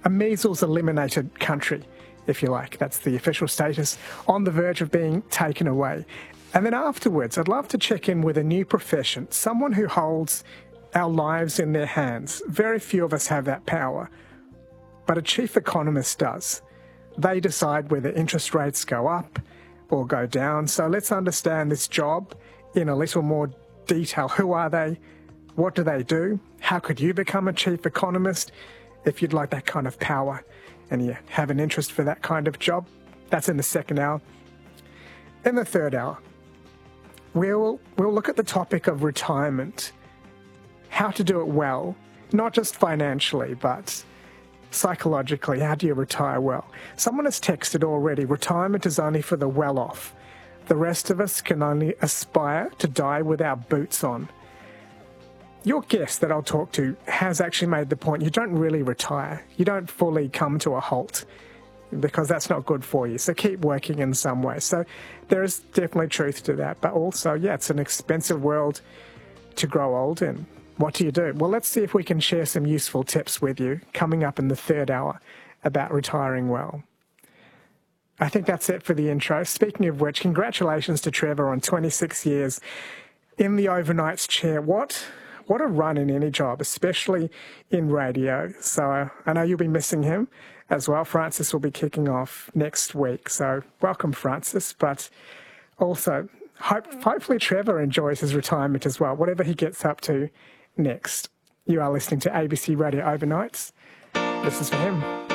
a measles eliminated country, if you like. That's the official status, on the verge of being taken away. And then afterwards, I'd love to check in with a new profession, someone who holds our lives in their hands. Very few of us have that power, but a chief economist does. They decide whether interest rates go up or go down. So let's understand this job in a little more detail. Who are they? What do they do? How could you become a chief economist if you'd like that kind of power and you have an interest for that kind of job? That's in the second hour. In the third hour, we'll look at the topic of retirement, how to do it well, not just financially, but psychologically. How do you retire well? Someone has texted already, retirement is only for the well-off. The rest of us can only aspire to die with our boots on. Your guest that I'll talk to has actually made the point you don't really retire. You don't fully come to a halt because that's not good for you. So keep working in some way. So there is definitely truth to that. But also, yeah, it's an expensive world to grow old in. What do you do? Well, let's see if we can share some useful tips with you coming up in the third hour about retiring well. I think that's it for the intro. Speaking of which, congratulations to Trevor on 26 years in the overnights chair. What a run in any job, especially in radio. So I know you'll be missing him as well. Francis will be kicking off next week. So welcome, Francis. But also, hopefully Trevor enjoys his retirement as well, whatever he gets up to next. You are listening to ABC Radio Overnights. This is for him.